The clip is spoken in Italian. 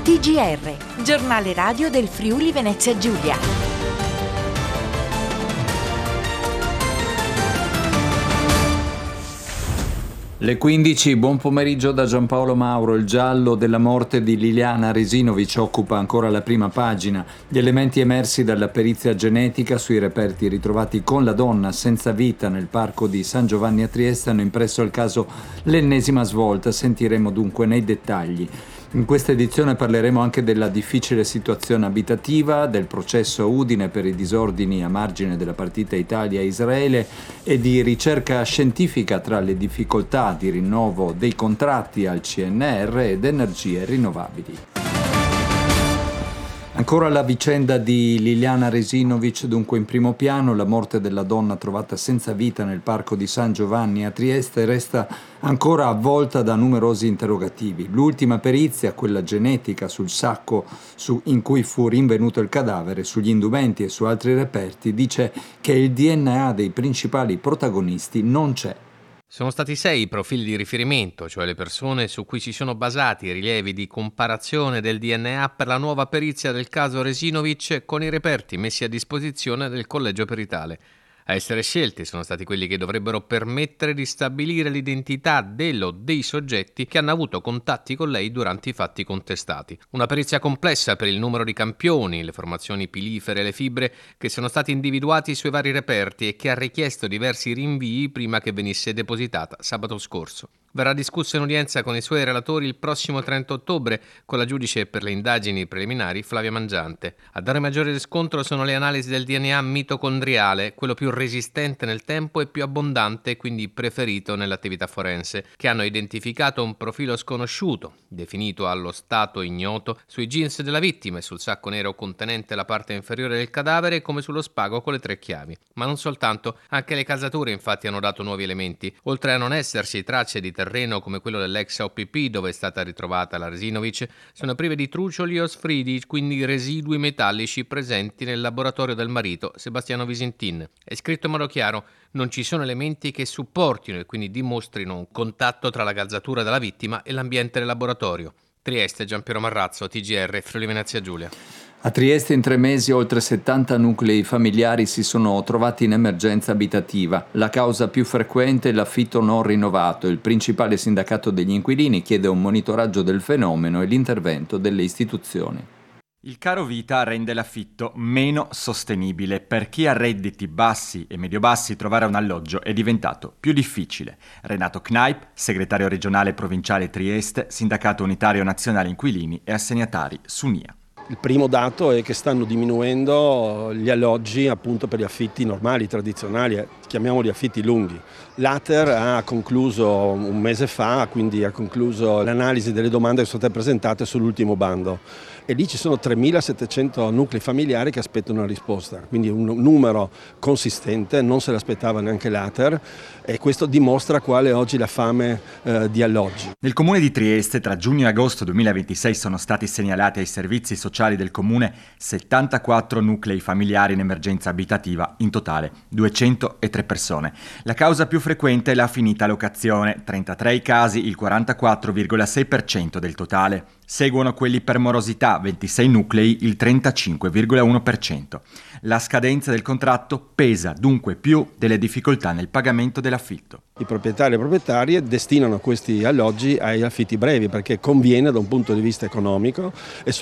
TGR, giornale radio del Friuli Venezia Giulia. Le 15, buon pomeriggio da Giampaolo Mauro. Il giallo della morte di Liliana Resinovic occupa ancora la prima pagina. Gli elementi emersi dalla perizia genetica sui reperti ritrovati con la donna senza vita nel parco di San Giovanni a Trieste hanno impresso al caso l'ennesima svolta. Sentiremo dunque nei dettagli. In questa edizione parleremo anche della difficile situazione abitativa, del processo a Udine per i disordini a margine della partita Italia-Israele e di ricerca scientifica tra le difficoltà di rinnovo dei contratti al CNR ed energie rinnovabili. Ancora la vicenda di Liliana Resinovic, dunque in primo piano, la morte della donna trovata senza vita nel parco di San Giovanni a Trieste resta ancora avvolta da numerosi interrogativi. L'ultima perizia, quella genetica sul sacco in cui fu rinvenuto il cadavere, sugli indumenti e su altri reperti, dice che il DNA dei principali protagonisti non c'è. Sono stati 6 i profili di riferimento, cioè le persone su cui si sono basati i rilievi di comparazione del DNA per la nuova perizia del caso Resinovic con i reperti messi a disposizione del collegio peritale. A essere scelti sono stati quelli che dovrebbero permettere di stabilire l'identità dei soggetti che hanno avuto contatti con lei durante i fatti contestati. Una perizia complessa per il numero di campioni, le formazioni pilifere e le fibre che sono stati individuati sui vari reperti e che ha richiesto diversi rinvii prima che venisse depositata sabato scorso. Verrà discussa in udienza con i suoi relatori il prossimo 30 ottobre con la giudice per le indagini preliminari Flavia Mangiante. A dare maggiore riscontro sono le analisi del DNA mitocondriale, quello più resistente nel tempo e più abbondante e quindi preferito nell'attività forense, che hanno identificato un profilo sconosciuto, definito allo stato ignoto, sui jeans della vittima e sul sacco nero contenente la parte inferiore del cadavere come sullo spago con le 3 chiavi. Ma non soltanto, anche le casature infatti hanno dato nuovi elementi. Oltre a non esserci tracce di terreno come quello dell'ex OPP dove è stata ritrovata la Resinovic, sono prive di trucioli o sfridi, quindi residui metallici presenti nel laboratorio del marito Sebastiano Visintin. È scritto in modo chiaro: non ci sono elementi che supportino e quindi dimostrino un contatto tra la calzatura della vittima e l'ambiente del laboratorio. Trieste, Giampiero Marrazzo, TGR, Friuli Venezia Giulia. A Trieste in 3 mesi oltre 70 nuclei familiari si sono trovati in emergenza abitativa. La causa più frequente è l'affitto non rinnovato. Il principale sindacato degli inquilini chiede un monitoraggio del fenomeno e l'intervento delle istituzioni. Il caro vita rende l'affitto meno sostenibile. Per chi ha redditi bassi e medio-bassi trovare un alloggio è diventato più difficile. Renato Kneip, segretario regionale provinciale Trieste, sindacato unitario nazionale inquilini e assegnatari Sunia. Il primo dato è che stanno diminuendo gli alloggi appunto per gli affitti normali, tradizionali, chiamiamoli affitti lunghi. L'Ater ha concluso un mese fa, quindi ha concluso l'analisi delle domande che sono state presentate sull'ultimo bando e lì ci sono 3.700 nuclei familiari che aspettano una risposta, quindi un numero consistente, non se l'aspettava neanche l'Ater e questo dimostra quale è oggi la fame di alloggi. Nel comune di Trieste tra giugno e agosto 2026 sono stati segnalati ai servizi sociali del comune 74 nuclei familiari in emergenza abitativa, in totale 203 persone. La causa più frequente è la finita locazione, 33 i casi, il 44,6% del totale. Seguono quelli per morosità, 26 nuclei, il 35,1%. La scadenza del contratto pesa dunque più delle difficoltà nel pagamento dell'affitto. I proprietari e proprietarie destinano questi alloggi ai affitti brevi perché conviene da un punto di vista economico e